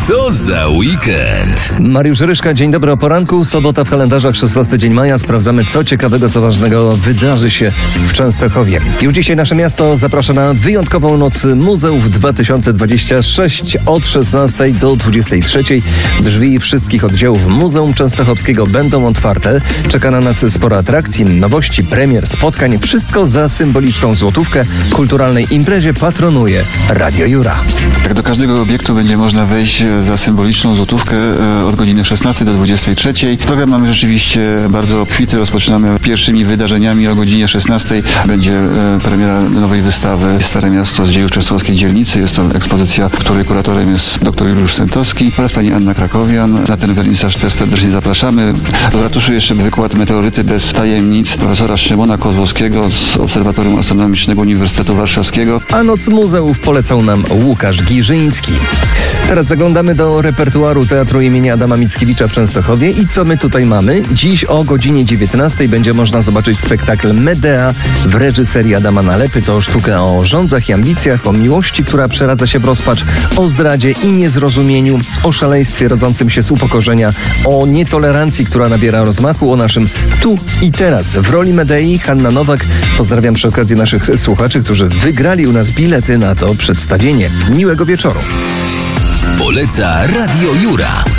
Co za weekend? Mariusz Ryszka, dzień dobry o poranku. Sobota w kalendarzach, 16 dzień maja. Sprawdzamy, co ciekawego, co ważnego wydarzy się w Częstochowie. Już dzisiaj nasze miasto zaprasza na wyjątkową noc muzeów 2026 od 16 do 23. Drzwi wszystkich oddziałów Muzeum Częstochowskiego będą otwarte. Czeka na nas sporo atrakcji, nowości, premier, spotkań. Wszystko za symboliczną złotówkę. Kulturalnej imprezie patronuje Radio Jura. Tak, do każdego obiektu będzie można wejść za symboliczną złotówkę od godziny 16 do 23. Program mamy rzeczywiście bardzo obfity. Rozpoczynamy pierwszymi wydarzeniami o godzinie 16. Będzie premiera nowej wystawy Stare Miasto z dziejów częstochowskiej dzielnicy. Jest to ekspozycja, której kuratorem jest dr Juliusz Sentowski oraz pani Anna Krakowian. Na ten wernisaż też serdecznie zapraszamy. W ratuszu jeszcze wykład Meteoryty bez tajemnic profesora Szymona Kozłowskiego z Obserwatorium Astronomicznego Uniwersytetu Warszawskiego. A noc muzeów polecał nam Łukasz Giżyński. Teraz zaglądamy do repertuaru Teatru imienia Adama Mickiewicza w Częstochowie i co my tutaj mamy? Dziś o godzinie 19 będzie można zobaczyć spektakl Medea w reżyserii Adama Nalepy. To sztuka o żądzach i ambicjach, o miłości, która przeradza się w rozpacz, o zdradzie i niezrozumieniu, o szaleństwie rodzącym się z upokorzenia, o nietolerancji, która nabiera rozmachu, o naszym tu i teraz. W roli Medei Hanna Nowak. Pozdrawiam przy okazji naszych słuchaczy, którzy wygrali u nas bilety na to przedstawienie. Miłego wieczoru. Poleca Radio Jura.